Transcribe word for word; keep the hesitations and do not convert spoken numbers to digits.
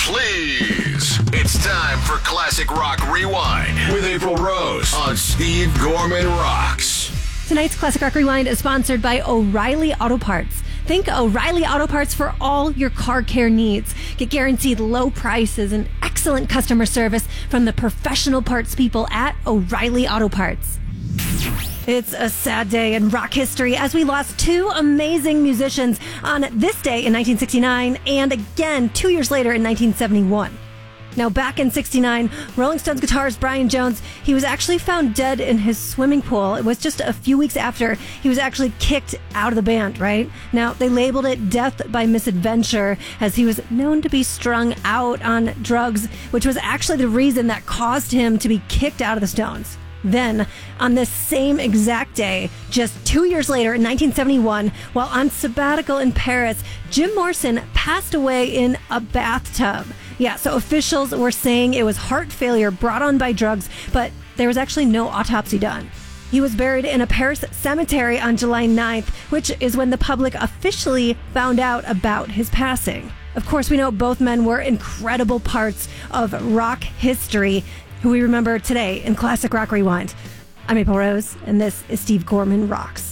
please. It's time for Classic Rock Rewind with April Rose on Steve Gorman Rocks. Tonight's Classic Rock Rewind is sponsored by O'Reilly Auto Parts. Think O'Reilly Auto Parts for all your car care needs. Get guaranteed low prices and excellent customer service from the professional parts people at O'Reilly Auto Parts. It's a sad day in rock history as we lost two amazing musicians on this day in nineteen sixty-nine and again two years later in nineteen seventy-one. Now, back in sixty-nine, Rolling Stones guitarist Brian Jones, he was actually found dead in his swimming pool. It was just a few weeks after he was actually kicked out of the band, right? Now, they labeled it death by misadventure as he was known to be strung out on drugs, which was actually the reason that caused him to be kicked out of the Stones. Then, on this same exact day, just two years later in nineteen seventy-one, while on sabbatical in Paris, Jim Morrison passed away in a bathtub. Yeah, so officials were saying it was heart failure brought on by drugs, but there was actually no autopsy done. He was buried in a Paris cemetery on July ninth, which is when the public officially found out about his passing. Of course, we know both men were incredible parts of rock history, who we remember today in Classic Rock Rewind. I'm April Rose, and this is Steve Gorman Rocks.